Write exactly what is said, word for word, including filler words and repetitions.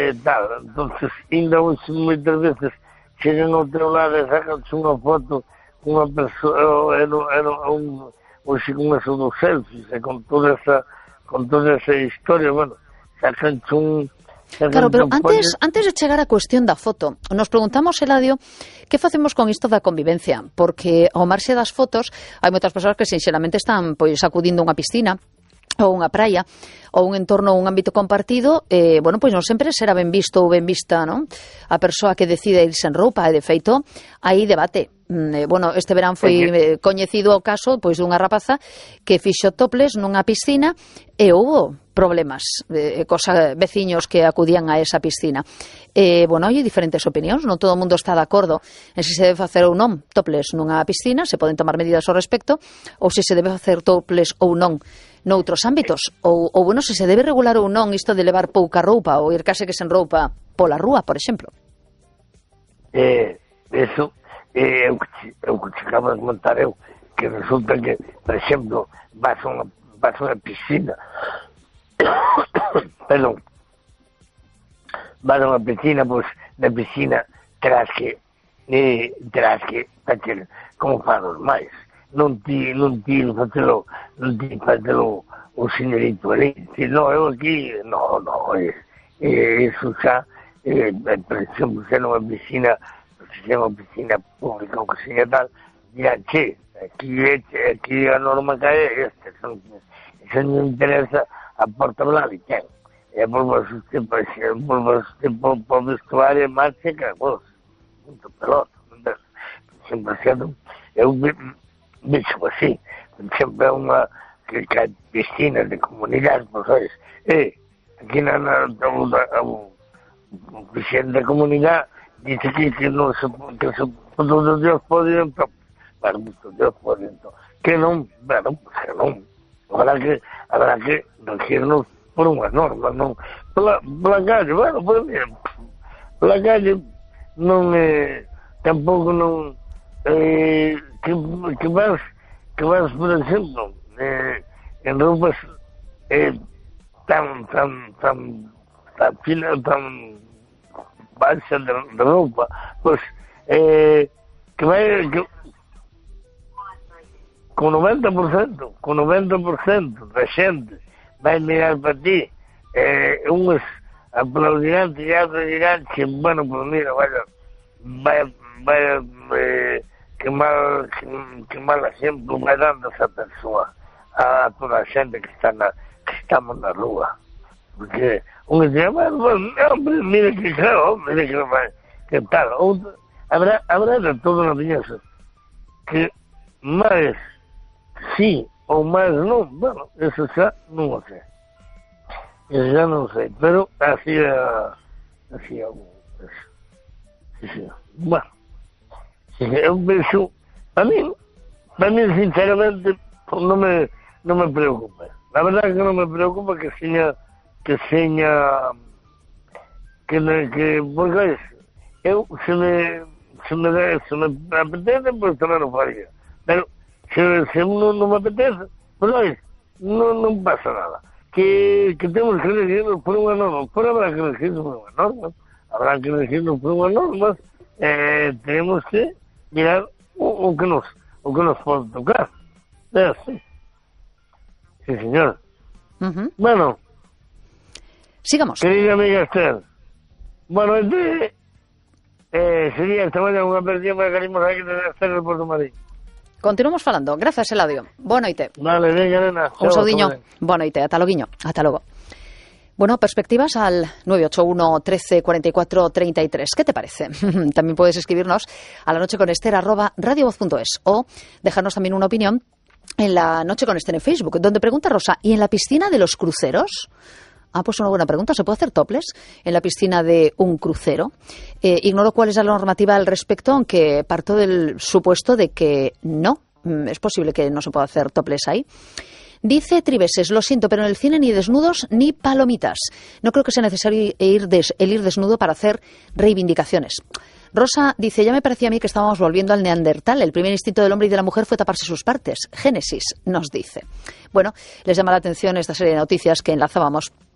e tal. Entonces, ainda hoxe moitas veces chegan ao teu lado e sacanse unha foto con unha persoa, e un, hoxe con eso dos selfies, e con toda esa, con toda esa historia, bueno, sacanse un... Claro, pero antes, antes de chegar á cuestión da foto, nos preguntamos, Eladio, que facemos con isto da convivencia? Porque ao marxe das fotos, hai moitas persoas que sinxelamente están pois acudindo a unha piscina, ou unha praia, ou un entorno, un ámbito compartido, eh, bueno, pois non sempre será ben visto ou ben vista, non? A persoa que decide irse en roupa, e de feito, hai debate. Eh, bueno, este verán foi eh, coñecido o caso pois dunha rapaza que fixo toples nunha piscina e houbo problemas, eh, cosa, veciños que acudían a esa piscina. Eh, bueno, hai diferentes opinións, non todo o mundo está de acordo en se se debe facer ou non toples nunha piscina, se poden tomar medidas ao respecto, ou se se debe facer toples ou non noutros ámbitos, ou, ou bueno, se se debe regular ou non isto de levar pouca roupa ou ir case que sen roupa pola rúa, por exemplo. Eh, eso é o que, é o que chegamos a montar eu, que resulta que, por exemplo, vas a unha, vas a unha piscina perdón vas a unha piscina, pois na piscina terás que eh, terás que facer como para os máis, non ti non ti facelo non ti facelo o señorito ali, si no, eu aquí no, no, é, é, eso xa eh, por exemplo, se non é unha piscina, se é unha piscina pública ou que seña tal, dirán, che, aquí, aquí a norma que é esta, son, eso non interesa a porta blada e ten. E por vos usted, por vostede, por vestuario, marcha que vos, muito pelota, sempre sendo, eu vexo así, sempre é unha, que, que hai piscinas de comunidade, por sabes, e, aquí na, na, o presidente da comunidade, dice que, que non se, que se, todos os dias podem, para muitos dias podem, que non, bueno, que non, habrá que, habrá que regirnos por unha norma, non, pola, pola calle, bueno, pues bien, pola calle non, eh, tampouco non, eh, que, que vas, que vas, por exemplo, eh, en roupas eh, tan, tan, tan, tan fina, tan baixa de, de roupa, pues, eh, que vai, que, con noventa por ciento, con noventa por ciento da xente vai mirar para ti, eh, unhos aplaudirán, e outros dirán que, bueno, pues mira, vaya, vaya, vaya, eh, que mal, que, que mal exemplo vai dando esa persoa a toda a xente que está na, que estamos na rúa, porque unhos dirán, bueno, bueno, hombre, mira que claro, mira que vai, que tal, outro, habrá, habrá de todo na viñeza, que máis sí ou máis non, bueno, eso xa non o sei, eso xa non sei, pero así é, así é, eso, sí, sí, bueno, sí, eu penso, a mí, a mí sinceramente non me, non me preocupa, la verdad que non me preocupa que seña, que seña, que, que, porque eu, se me, se me, se me apetece, pois tamén o faría, pero se, se uno non me apetece, pues oye, non, non pasa nada. Que, que temos que elegirnos por unha norma, por habrá que elegirnos por unha norma, habrá que elegirnos por unha norma, eh, tenemos que mirar o, o que nos o que nos pode tocar. É así. Sí, señor. Uh-huh. Bueno. Sigamos. Querida amiga Esther, bueno, este eh, sería esta mañana unha versión para que salimos aquí de Esther del Porto Marín. Continuamos falando. Grazas, Eladio. Boa noite. Vale, venga, nena. Un saudiño. Boa noite. Ata loguiño. Ata logo. Bueno, perspectivas al nueve ocho uno, trece, cuarenta y cuatro, treinta y tres. ¿Qué te parece? También puedes escribirnos a la noche con Esther arroba radiovoz punto es o dejarnos también una opinión en la noche con Esther en Facebook, donde pregunta Rosa, ¿y en la piscina de los cruceros? Ah, pues una buena pregunta. ¿Se puede hacer topless en la piscina de un crucero? Eh, ignoro cuál es la normativa al respecto, aunque parto del supuesto de que no. Es posible que no se pueda hacer topless ahí. Dice Triveses, lo siento, pero en el cine ni desnudos ni palomitas. No creo que sea necesario ir des, el ir desnudo para hacer reivindicaciones. Rosa dice, ya me parecía a mí que estábamos volviendo al neandertal. El primer instinto del hombre y de la mujer fue taparse sus partes. Génesis nos dice. Bueno, les llama la atención esta serie de noticias que enlazábamos